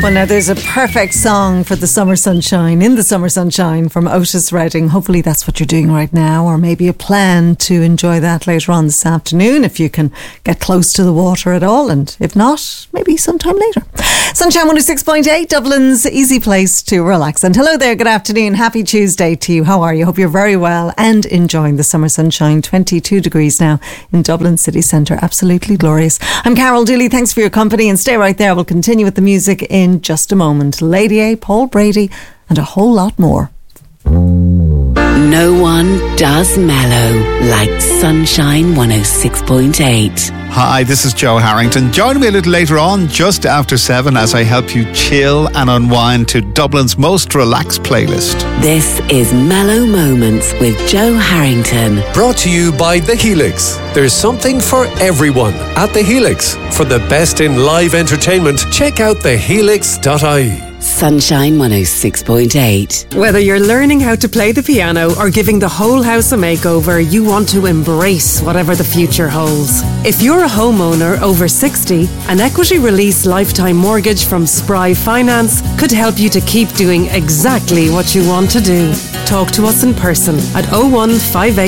Well, now there's a perfect song for the summer sunshine, in the summer sunshine, from Otis Redding. Hopefully that's what you're doing right now, or maybe a plan to enjoy that later on this afternoon if you can get close to the water at all, and if not, maybe sometime later. Sunshine 106.8, Dublin's easy place to relax. And hello there, good afternoon, happy Tuesday to you. How are you? Hope you're very well and enjoying the summer sunshine. 22 degrees now in Dublin city centre, absolutely glorious. I'm Carol Dooley, thanks for your company, and stay right there. We'll continue with the music in just a moment. Lady A, Paul Brady, and a whole lot more. No one does mellow like Sunshine 106.8. Hi, this is Joe Harrington. Join me a little later on, just after 7, as I help you chill and unwind to Dublin's most relaxed playlist. This is Mellow Moments with Joe Harrington. Brought to you by The Helix. There's something for everyone at The Helix. For the best in live entertainment, check out thehelix.ie. Sunshine 106.8. Whether you're learning how to play the piano or giving the whole house a makeover, you want to embrace whatever the future holds. If you're a homeowner over 60, an equity release lifetime mortgage from Spry Finance could help you to keep doing exactly what you want to do. Talk to us in person at 01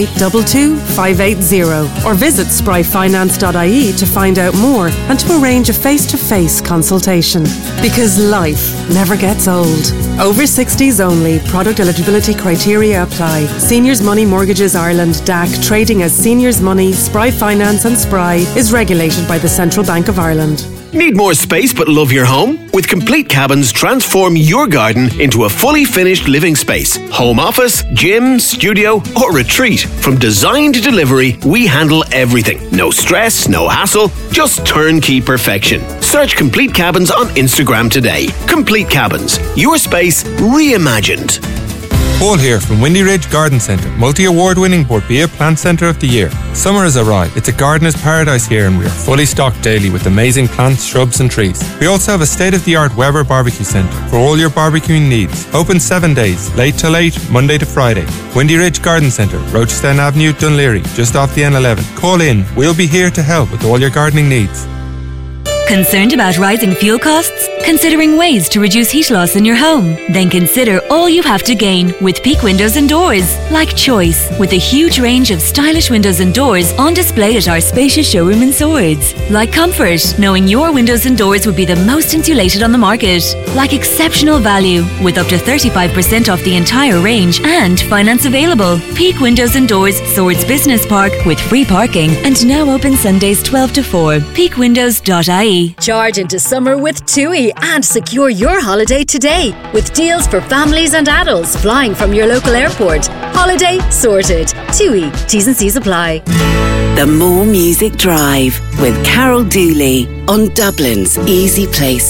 5822 580 or visit spryfinance.ie to find out more and to arrange a face-to-face consultation. Because life never gets old. Over 60s only. Product eligibility criteria apply. Seniors Money Mortgages Ireland DAC, trading as Seniors Money, Spry Finance and Spry, is regulated by the Central Bank of Ireland. Need more space but love your home? With Complete Cabins, transform your garden into a fully finished living space. Home office, gym, studio or retreat. From design to delivery, we handle everything. No stress, no hassle, just turnkey perfection. Search Complete Cabins on Instagram today. Complete Cabins, your space reimagined. Paul here from Windy Ridge Garden Centre, multi-award-winning Borbia Plant Centre of the Year. Summer has arrived. It's a gardener's paradise here, and we are fully stocked daily with amazing plants, shrubs and trees. We also have a state-of-the-art Weber Barbecue Centre for all your barbecuing needs. Open 7 days, late till 8, Monday to Friday. Windy Ridge Garden Centre, Rochestown Avenue, Dunleary, just off the N11. Call in. We'll be here to help with all your gardening needs. Concerned about rising fuel costs? Considering ways to reduce heat loss in your home? Then consider all you have to gain with Peak Windows and Doors. Like choice, with a huge range of stylish windows and doors on display at our spacious showroom in Swords. Like comfort, knowing your windows and doors would be the most insulated on the market. Like exceptional value, with up to 35% off the entire range and finance available. Peak Windows and Doors, Swords Business Park, with free parking and now open Sundays 12 to 4. peakwindows.ie. Charge into summer with TUI and secure your holiday today with deals for families and adults flying from your local airport. Holiday sorted. TUI. T's and C's apply. The More Music Drive with Carol Dooley on Dublin's easy place